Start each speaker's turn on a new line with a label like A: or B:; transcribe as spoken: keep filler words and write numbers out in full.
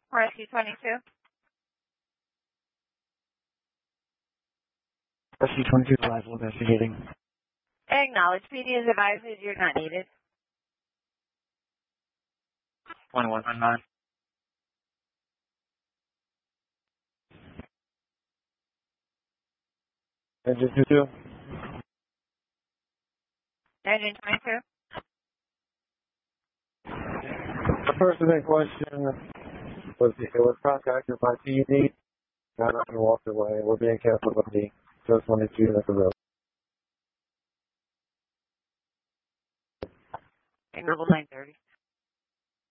A: Rescue twenty-two.
B: Rescue twenty-two, arrival investigating.
A: Acknowledge. P D is advised that you're not needed.
B: twenty-one nine. Engine two two.
A: Engine twenty-two.
B: The person in question was, it was contacted by P D. Got up and walked away. We're being canceled with the just twenty-two at the road.
A: Level nine thirty.